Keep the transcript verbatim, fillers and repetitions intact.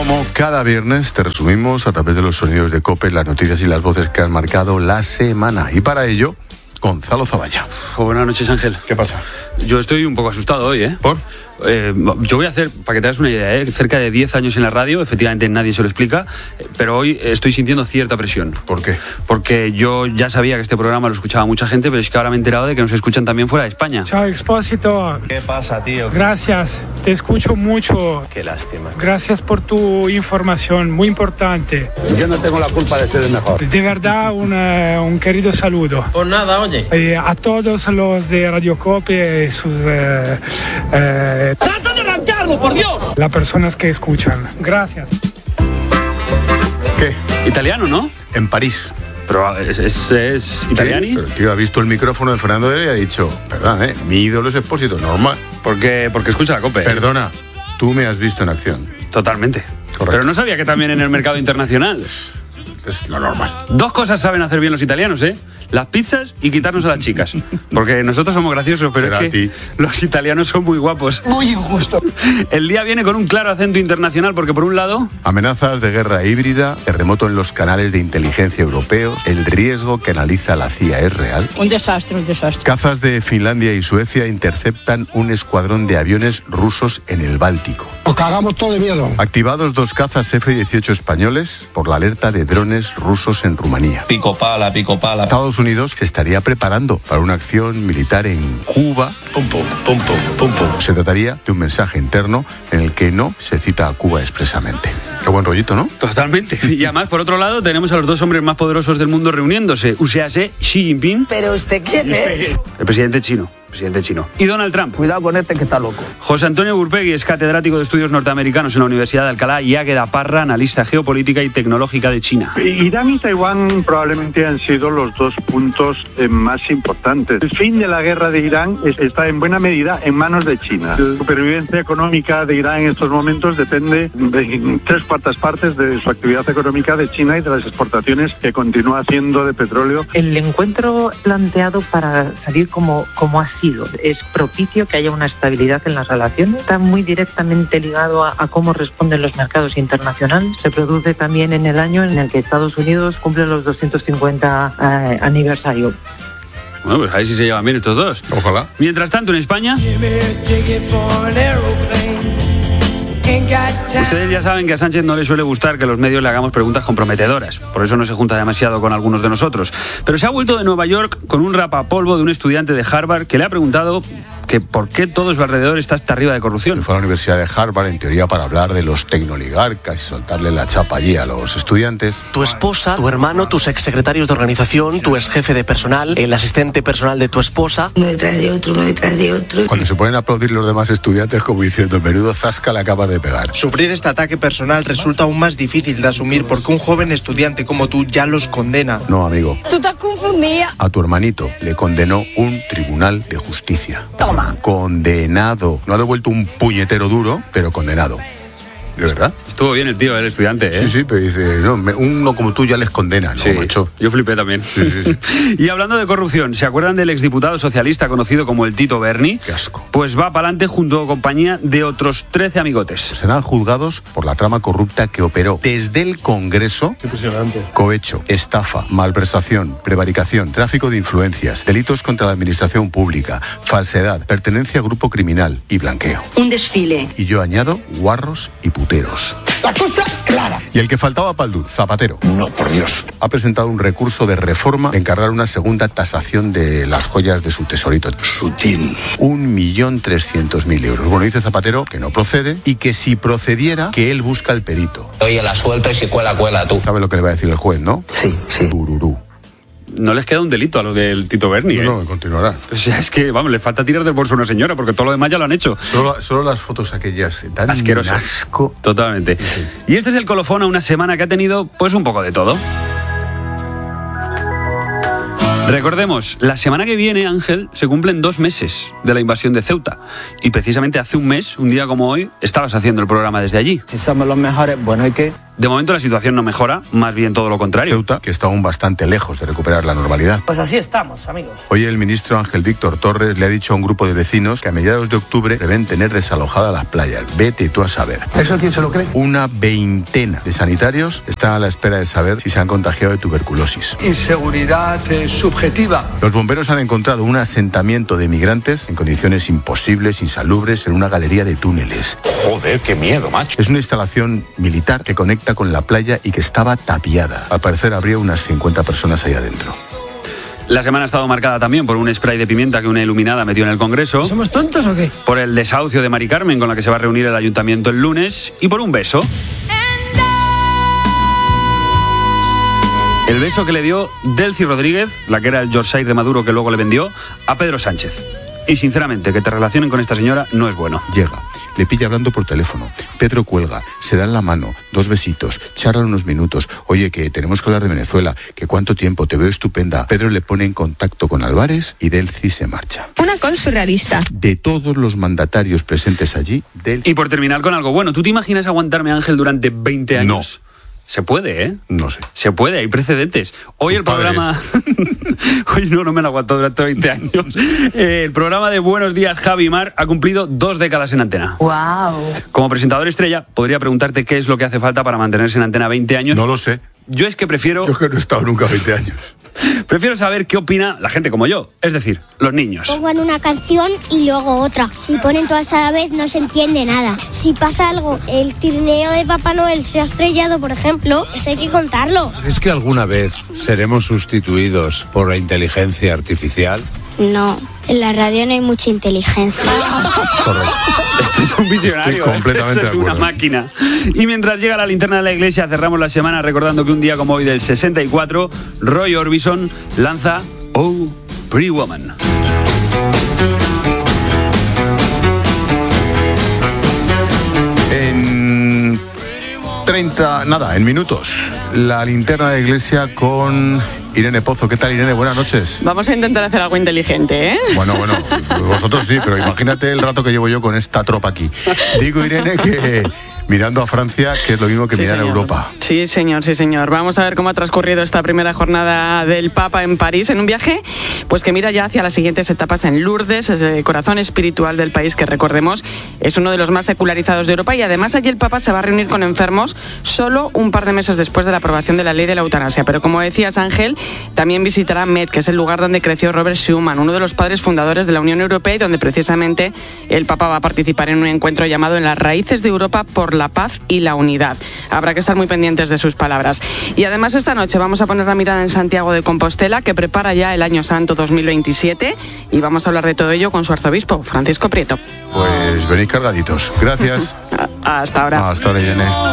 Como cada viernes te resumimos a través de los sonidos de COPE las noticias y las voces que han marcado la semana. Y para ello, Gonzalo Zavalla. Buenas noches, Ángel. ¿Qué pasa? Yo estoy un poco asustado hoy, ¿eh? ¿Por? Eh, yo voy a hacer, para que te hagas una idea, ¿eh? cerca de diez años en la radio, efectivamente nadie se lo explica, pero hoy estoy sintiendo cierta presión. ¿Por qué? Porque yo ya sabía que este programa lo escuchaba mucha gente, pero es que ahora me he enterado de que nos escuchan también fuera de España. Chao, Expósito. ¿Qué pasa, tío? Gracias, te escucho mucho. Qué lástima. Gracias por tu información, muy importante. Yo no tengo la culpa de ser el mejor. De verdad, una, un querido saludo. Por nada, oye. Eh, a todos los de Radio Cope y sus... Eh, eh, ¡Trata de arrancarlo, por Dios! las personas que escuchan. Gracias. ¿Qué? Italiano, ¿no? En París. Pero es, es, es italiani. Sí, pero el tío ha visto el micrófono de Fernando Dero y ha dicho, perdón, ¿eh? Mi ídolo es Expósito, normal. Porque, porque escucha la COPE. Perdona, tú me has visto en acción. Totalmente. Correcto. Pero no sabía que también en el mercado internacional. Es lo normal. Dos cosas saben hacer bien los italianos, ¿eh? Las pizzas y quitarnos a las chicas. Porque nosotros somos graciosos, pero Será es que los italianos son muy guapos. Muy injusto. El día viene con un claro acento internacional, porque por un lado... Amenazas de guerra híbrida, terremoto en los canales de inteligencia europeos, el riesgo que analiza la C I A es real. Un desastre, un desastre. Cazas de Finlandia y Suecia interceptan un escuadrón de aviones rusos en el Báltico. Nos cagamos todo de miedo. Activados dos cazas F dieciocho españoles por la alerta de drones rusos en Rumanía. Pico pala, pico pala. Estados Unidos se estaría preparando para una acción militar en Cuba. Pum, pum, pum, pum, pum, pum. Se trataría de un mensaje interno en el que no se cita a Cuba expresamente. Qué buen rollito, ¿no? Totalmente. Y además, por otro lado, tenemos a los dos hombres más poderosos del mundo reuniéndose. O sea, Xi Jinping. ¿Pero usted quién es? El presidente chino. Presidente chino. Y Donald Trump. Cuidado con este que está loco. José Antonio Gurpegui es catedrático de estudios norteamericanos en la Universidad de Alcalá y Águeda Parra, analista geopolítica y tecnológica de China. Irán y Taiwán probablemente han sido los dos puntos eh, más importantes. El fin de la guerra de Irán es, está en buena medida en manos de China. La supervivencia económica de Irán en estos momentos depende de tres cuartas partes de su actividad económica de China y de las exportaciones que continúa haciendo de petróleo. El encuentro planteado para salir como, como ha sido es propicio que haya una estabilidad en las relaciones. Está muy directamente ligado a, a cómo responden los mercados internacionales. Se produce también en el año en el que Estados Unidos cumple los doscientos cincuenta eh, aniversario. Bueno, pues a ver si se llevan bien estos dos. Ojalá. Mientras tanto, en España... Ustedes ya saben que a Sánchez no le suele gustar que los medios le hagamos preguntas comprometedoras. Por eso no se junta demasiado con algunos de nosotros. Pero se ha vuelto de Nueva York con un rapapolvo de un estudiante de Harvard que le ha preguntado que por qué todo su alrededor está hasta arriba de corrupción. Fue a la Universidad de Harvard, en teoría, para hablar de los tecnoligarcas y soltarle la chapa allí a los estudiantes. Tu esposa, tu hermano, tus exsecretarios de organización, tu exjefe de personal, el asistente personal de tu esposa. Uno detrás de otro, uno detrás de otro. Cuando se ponen a aplaudir los demás estudiantes como diciendo, menudo zasca le acaba de pegar. Sufrir este ataque personal resulta aún más difícil de asumir porque un joven estudiante como tú ya los condena. No, amigo. Tú estás confundida. A tu hermanito le condenó un tribunal de justicia. Toma. Condenado. No ha devuelto un puñetero duro, pero condenado. ¿De verdad? Estuvo bien el tío, el estudiante, ¿eh? Sí, sí, pero dice, no, me, uno como tú ya les condena, ¿no, sí, macho? Yo flipé también. Sí, sí, sí. Y hablando de corrupción, ¿se acuerdan del exdiputado socialista conocido como el Tito Berni? Qué asco. Pues va para adelante junto a compañía de otros trece amigotes. Serán juzgados por la trama corrupta que operó desde el Congreso. Impresionante. Cohecho, estafa, malversación, prevaricación, tráfico de influencias, delitos contra la administración pública, falsedad, pertenencia a grupo criminal y blanqueo. Un desfile. Y yo añado guarros y puteros. La cosa clara. Y el que faltaba para el dulce, Zapatero. No, por Dios. Ha presentado un recurso de reforma de encargar una segunda tasación de las joyas de su tesorito. Sutil. Un millón trescientos mil euros. Bueno, dice Zapatero que no procede y que si procediera, que él busca el perito. Oye, la suelto y si cuela, cuela tú. ¿Sabe lo que le va a decir el juez, no? Sí, sí. Tururú. No les queda un delito a los del Tito Berni, ¿eh? No, no, continuará. O sea, es que, vamos, le falta tirar del bolso a una señora, porque todo lo demás ya lo han hecho. Solo, solo las fotos aquellas tan Asquerosas. asco. Totalmente. Sí, sí. Y este es el colofón a una semana que ha tenido, pues, un poco de todo. Recordemos, la semana que viene, Ángel, se cumplen dos meses de la invasión de Ceuta. Y precisamente hace un mes, un día como hoy, estabas haciendo el programa desde allí. Si somos los mejores, bueno, ¿y qué? De momento la situación no mejora, más bien todo lo contrario. Ceuta, que está aún bastante lejos de recuperar la normalidad. Pues así estamos, amigos. Hoy el ministro Ángel Víctor Torres le ha dicho a un grupo de vecinos que a mediados de octubre deben tener desalojadas las playas. Vete tú a saber. ¿Eso quién se lo cree? Una veintena de sanitarios están a la espera de saber si se han contagiado de tuberculosis. Inseguridad eh, subjetiva. Los bomberos han encontrado un asentamiento de migrantes en condiciones imposibles, insalubres, en una galería de túneles. Joder, qué miedo, macho. Es una instalación militar que conecta con la playa y que estaba tapiada. Al parecer habría unas cincuenta personas ahí adentro. La semana ha estado marcada también por un spray de pimienta que una iluminada metió en el Congreso. ¿Somos tontos o qué? Por el desahucio de Mari Carmen, con la que se va a reunir el ayuntamiento el lunes. Y por un beso. El beso que le dio Delcy Rodríguez, la que era el Yorkshire de Maduro que luego le vendió, a Pedro Sánchez. Y sinceramente, que te relacionen con esta señora no es bueno. Llega, le pilla hablando por teléfono. Pedro cuelga, se dan la mano, dos besitos, charlan unos minutos. Oye, que tenemos que hablar de Venezuela, que cuánto tiempo, te veo estupenda. Pedro le pone en contacto con Álvarez y Delcy se marcha. Una col surrealista. De todos los mandatarios presentes allí, Delcy... Y por terminar con algo bueno, ¿tú te imaginas aguantarme, Ángel, durante veinte años? No. Se puede, ¿eh? No sé. Se puede, hay precedentes. Hoy el programa... Hoy no, no me lo aguantó durante veinte años. Eh, el programa de Buenos Días, Javi y Mar ha cumplido dos décadas en antena. Wow. Como presentador estrella, podría preguntarte qué es lo que hace falta para mantenerse en antena veinte años. No lo sé. Yo es que prefiero... Yo que no he estado nunca veinte años. Prefiero saber qué opina la gente como yo, es decir, los niños. Pongan una canción y luego otra. Si ponen todas a la vez no se entiende nada. Si pasa algo, el trineo de Papá Noel se ha estrellado, por ejemplo, eso hay que contarlo. ¿Es que alguna vez seremos sustituidos por la inteligencia artificial? No, en la radio no hay mucha inteligencia. Correcto. Este es un visionario. Estoy completamente ¿eh? Eso es de acuerdo. una máquina. Y mientras llega la linterna de la iglesia, cerramos la semana recordando que un día como hoy del sesenta y cuatro, Roy Orbison lanza Oh, Pretty Woman. En treinta, nada, en minutos, la linterna de la iglesia con Irene Pozo. ¿Qué tal, Irene? Buenas noches. Vamos a intentar hacer algo inteligente, ¿eh? Bueno, bueno, vosotros sí, pero imagínate el rato que llevo yo con esta tropa aquí. Digo, Irene, que mirando a Francia, que es lo mismo que Sí, mirar a señor. Europa. Sí, señor, sí, señor. Vamos a ver cómo ha transcurrido esta primera jornada del Papa en París, en un viaje pues que mira ya hacia las siguientes etapas en Lourdes, ese corazón espiritual del país que, recordemos, es uno de los más secularizados de Europa, y además allí el Papa se va a reunir con enfermos solo un par de meses después de la aprobación de la ley de la eutanasia. Pero como decías, Ángel, también visitará Met, que es el lugar donde creció Robert Schuman, uno de los padres fundadores de la Unión Europea, y donde precisamente el Papa va a participar en un encuentro llamado En las raíces de Europa por la paz y la unidad. Habrá que estar muy pendientes de sus palabras. Y además esta noche vamos a poner la mirada en Santiago de Compostela, que prepara ya el Año Santo dos mil veintisiete, y vamos a hablar de todo ello con su arzobispo, Francisco Prieto. Pues venid cargaditos. Gracias. Hasta ahora. Hasta ahora, Irene.